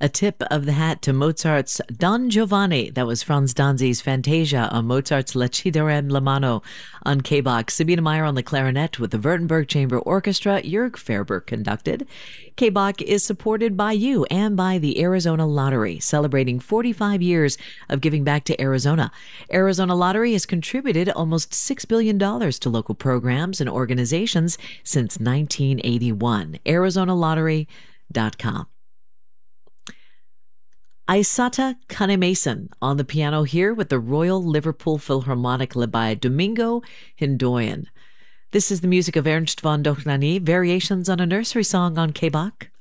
A tip of the hat to Mozart's Don Giovanni. That was Franz Danzi's Fantasia on Mozart's La Ci darem la mano on K-Bach. Sabina Meyer on the clarinet with the Württemberg Chamber Orchestra. Jörg Ferber conducted. K-Bach is supported by you and by the Arizona Lottery, celebrating 45 years of giving back to Arizona. Arizona Lottery has contributed almost $6 billion to local programs and organizations since 1981. ArizonaLottery.com. Aissata Kanemason on the piano here with the Royal Liverpool Philharmonic led by Domingo Hindoyan. This is the music of Ernst von Dohnanyi, Variations on a Nursery Song on K-Bach.